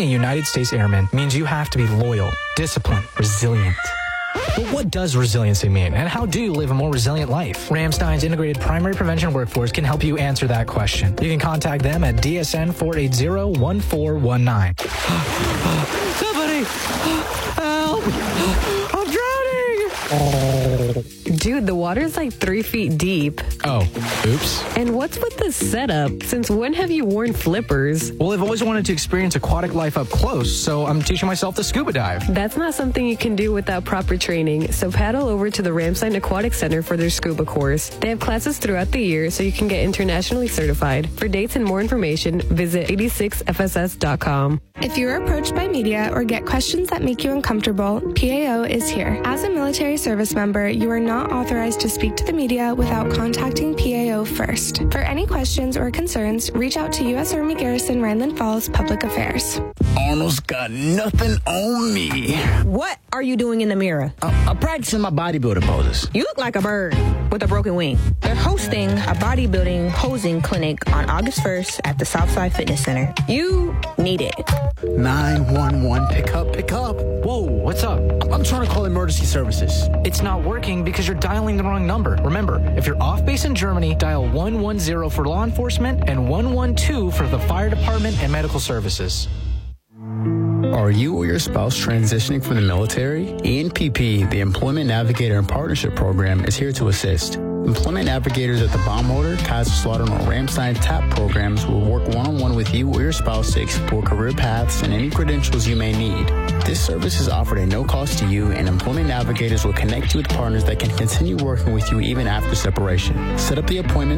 United States Airman means you have to be loyal, disciplined, resilient. But what does resiliency mean, and how do you live a more resilient life? Ramstein's integrated primary prevention workforce can help you answer that question. You can contact them at DSN 480-1419. Somebody! Help! I'm drowning! Dude, the water's like 3 feet deep. Oh, oops. And what's with the setup? Since when have you worn flippers? Well, I've always wanted to experience aquatic life up close, so I'm teaching myself to scuba dive. That's not something you can do without proper training, so paddle over to the Ramstein Aquatic Center for their scuba course. They have classes throughout the year, so you can get internationally certified. For dates and more information, visit 86fss.com. If you're approached by media or get questions that make you uncomfortable, PAO is here. As a military service member, you are not authorized to speak to the media without contacting PAO first. For any questions or concerns, reach out to U.S. Army Garrison Rhineland Falls Public Affairs. Arnold's got nothing on me. What are you doing in the mirror? I'm practicing my bodybuilder poses. You look like a bird with a broken wing. They're hosting a bodybuilding posing clinic on August 1st at the Southside Fitness Center. You need it. 911, pick up. Whoa, what's up? I'm trying to call emergency services. It's not working because you're dialing the wrong number. Remember, if you're off base in Germany, dial 110 for law enforcement and 112 for the fire department and medical services. Are you or your spouse transitioning from the military? ENPP, the Employment Navigator and Partnership Program, is here to assist. Employment navigators at the Baumwoller, Kaiserslautern, or Ramstein TAP programs will work one-on-one with you or your spouse to explore career paths and any credentials you may need. This service is offered at no cost to you, and Employment navigators will connect you with partners that can continue working with you even after separation. Set up the appointment